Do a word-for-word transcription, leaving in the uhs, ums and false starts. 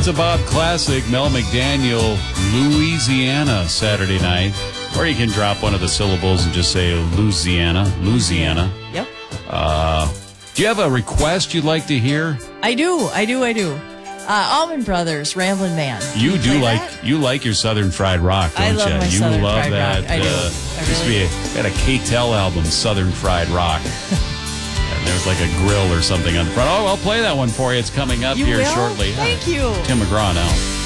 a Bob classic, Mel McDaniel, Louisiana, Saturday night. Or you can drop one of the syllables and just say Louisiana, Louisiana. Yep. Uh, do you have a request you'd like to hear? I do, I do, I do. Uh, Allman Brothers, Ramblin' Man. You Can do play like that? you like your Southern Fried Rock, don't I love you? my you Southern love Fried that. Rock. I do. Uh, I used to be really a, had a K-Tel album, Southern Fried Rock. And there was like a grill or something on the front. Oh, I'll play that one for you. It's coming up You here will? shortly. Thank you. Tim McGraw now.